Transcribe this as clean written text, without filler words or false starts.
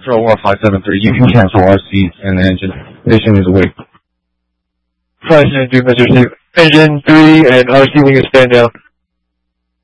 Control 1573, you can cancel RC and the engine. Station is awake. 572, Mr. Steve. Engine 3 and RC wing is stand down.